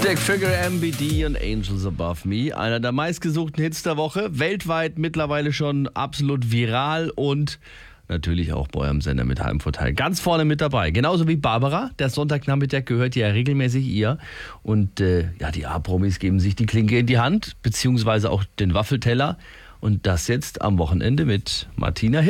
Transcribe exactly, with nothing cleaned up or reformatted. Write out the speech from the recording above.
Stick Figure, M B D und Angels Above Me. Einer der meistgesuchten Hits der Woche. Weltweit mittlerweile schon absolut viral und natürlich auch bei eurem Sender mit Heimvorteil. Ganz vorne mit dabei. Genauso wie Barbara. Der Sonntagnachmittag gehört ja regelmäßig ihr. Und äh, ja, die A-Promis geben sich die Klinke in die Hand, beziehungsweise auch den Waffelteller. Und das jetzt am Wochenende mit Martina Hill.